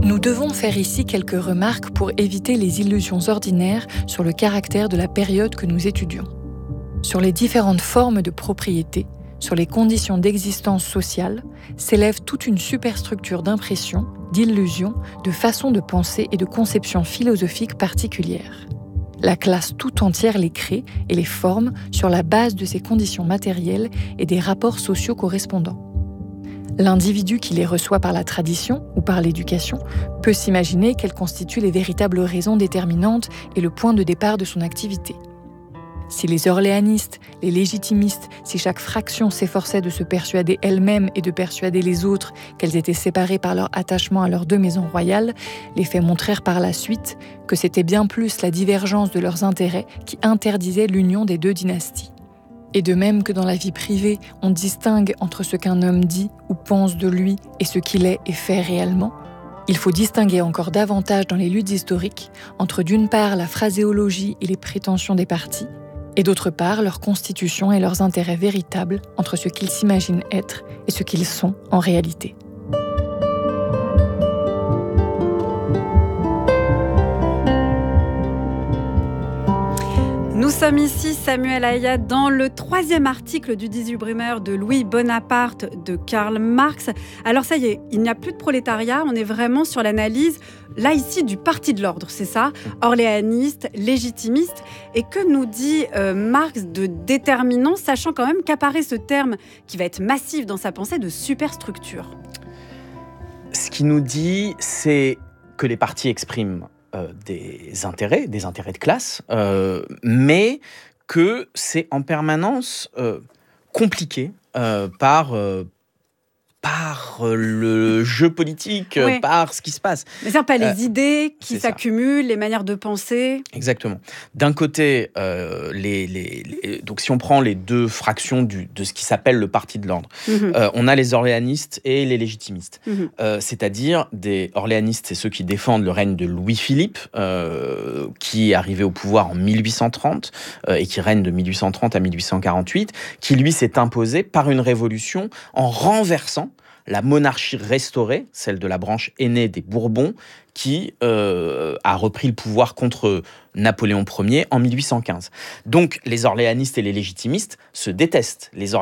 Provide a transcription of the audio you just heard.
Nous devons faire ici quelques remarques pour éviter les illusions ordinaires sur le caractère de la période que nous étudions. Sur les différentes formes de propriété, sur les conditions d'existence sociale, s'élève toute une superstructure d'impressions, d'illusions, de façons de penser et de conceptions philosophiques particulières. La classe tout entière les crée et les forme sur la base de ces conditions matérielles et des rapports sociaux correspondants. L'individu qui les reçoit par la tradition ou par l'éducation peut s'imaginer qu'elles constituent les véritables raisons déterminantes et le point de départ de son activité. Si les orléanistes, les légitimistes, si chaque fraction s'efforçait de se persuader elle-même et de persuader les autres qu'elles étaient séparées par leur attachement à leurs deux maisons royales, les faits montrèrent par la suite que c'était bien plus la divergence de leurs intérêts qui interdisait l'union des deux dynasties. Et de même que dans la vie privée, on distingue entre ce qu'un homme dit ou pense de lui et ce qu'il est et fait réellement, il faut distinguer encore davantage dans les luttes historiques entre d'une part la phraséologie et les prétentions des partis, et d'autre part leur constitution et leurs intérêts véritables entre ce qu'ils s'imaginent être et ce qu'ils sont en réalité. Nous sommes ici, Samuel Ayat, dans le 3e article du 18 Brumaire de Louis Bonaparte de Karl Marx. Alors ça y est, il n'y a plus de prolétariat, on est vraiment sur l'analyse, là ici, du parti de l'ordre, c'est ça, orléaniste, légitimiste. Et que nous dit Marx de déterminant, sachant quand même qu'apparaît ce terme qui va être massif dans sa pensée de superstructure. Ce qu'il nous dit, c'est que les partis expriment des intérêts de classe, mais que c'est en permanence compliqué par le jeu politique, oui, par ce qui se passe. Mais c'est pas les idées qui s'accumulent, les manières de penser. Exactement. D'un côté, donc si on prend les deux fractions de ce qui s'appelle le parti de l'ordre, on a les orléanistes et les légitimistes. C'est-à-dire des orléanistes, c'est ceux qui défendent le règne de Louis-Philippe, qui est arrivé au pouvoir en 1830 et qui règne de 1830 à 1848, qui lui s'est imposé par une révolution en renversant la monarchie restaurée, celle de la branche aînée des Bourbons, qui a repris le pouvoir contre Napoléon Ier en 1815. Donc les orléanistes et les légitimistes se détestent. Les